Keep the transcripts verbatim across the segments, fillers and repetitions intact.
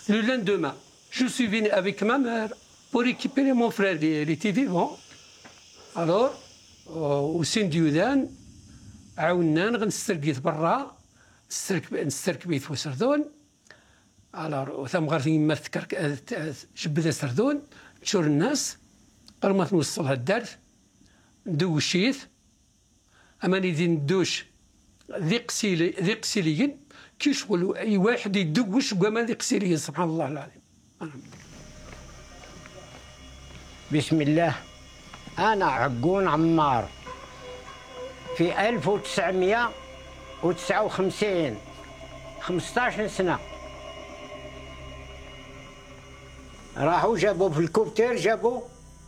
Le lendemain, je suis venu avec ma mère pour récupérer mon frère, il était vivant. Alors, au Sindioudان عاونا غنسترقيت برا نستركبيت في سردون. alors ثم غارت يما تكرك جبدها سردون تشور الناس قبل ما توصلها الدارت ندوشيت اما ندي ندوش ذي قسيلي ذي قسيليين كيشغل اي واحد يدوش كما ذي قسيليين سبحان الله العظيم. بسم الله. أنا عقون عمار في ألف وتسعمائة وتسعة وخمسين خمسطاش سنة. راحوا جابوا في الكوبتير جابوا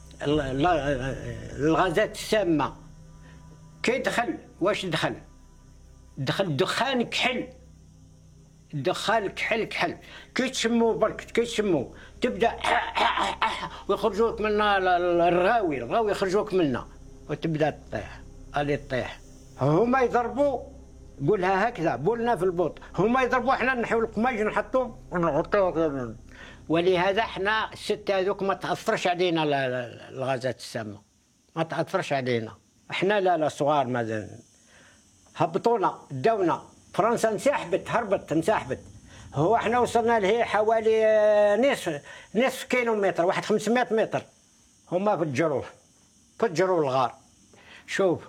الغازات السامة. كي دخل واش دخل؟ دخل دخان كحل، دخان كحل كحل كي تشمو برك كي تشمو تبدا ويخرجوك منا الرغاوي الرغاوي يخرجوك منا وتبدا تطيح الي تطيح. هما يضربوا قولها هكذا بولنا في البوط، هما يضربوا احنا نحيو القماج نحطوه ونغطوه. ولهذا احنا الستة هذوك ما تاثرش علينا الغازات السامة، ما تاثرش علينا احنا. لا لا صغار مازال هبطونا داونا. فرنسا انسحبت هربت انسحبت. هو احنا وصلنا له حوالي نصف نصف كيلومتر واحد خمسمائة متر. هما فجروه فجروا الغار. شوف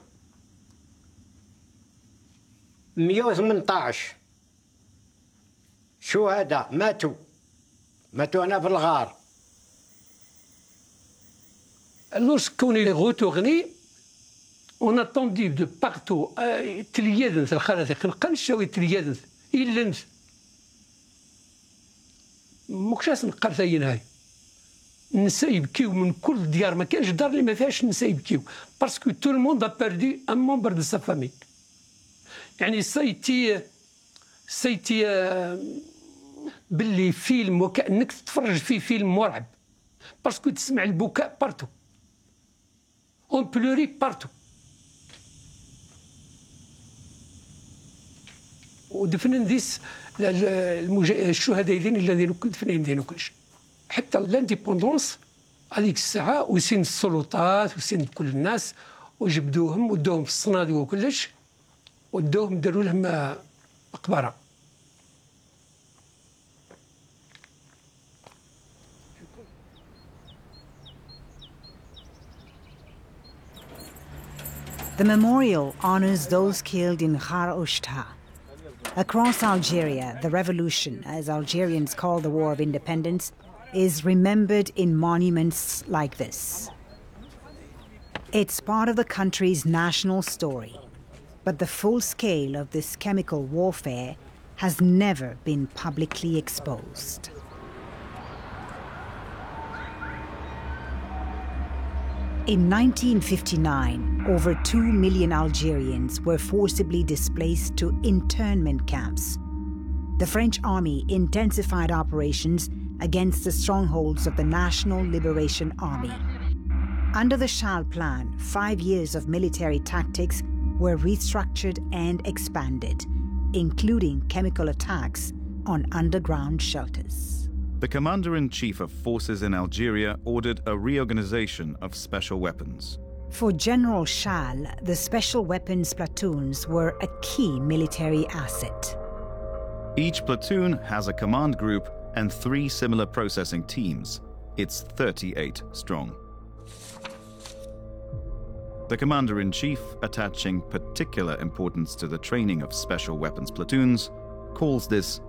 مئة وثمنطاش شهداء ماتوا ماتوا هنا في الغار. Lorsqu'on est retourné, on a entendu de partout تليادنت الخرائط القنشة وتليادنت إلا مكشاس نقرثين هاي النساء يبكيو من كل الديار. ما كانش دار اللي ما فيهاش النساء يبكيو باسكو تو الموند ا بيردي ان ممبر دو سا فامي. يعني سايتي سايتي باللي فيلم وكأنك تتفرج في فيلم مرعب باسكو تسمع البكاء بارتو اون بلوري بارتو. ودفنن ديس الشهداء الذين دفنين دينو كلشي حتى لانديبوندونس هذيك الساعه وسين السلطات وسين كل الناس وجبدوهم ودوهم في الصناديق وكلش ودوهم داروا لهم مقبره. The memorial honors those killed in Ghar Oujda. Across Algeria, the revolution, as Algerians call the War of Independence, is remembered in monuments like this. It's part of the country's national story, but the full scale of this chemical warfare has never been publicly exposed. In nineteen fifty-nine, over two million Algerians were forcibly displaced to internment camps. The French army intensified operations against the strongholds of the National Liberation Army. Under the Chal Plan, five years of military tactics were restructured and expanded, including chemical attacks on underground shelters. The commander-in-chief of forces in Algeria ordered a reorganization of special weapons. For General Chal, the special weapons platoons were a key military asset. Each platoon has a command group and three similar processing teams. It's thirty-eight strong. The commander-in-chief, attaching particular importance to the training of special weapons platoons, calls this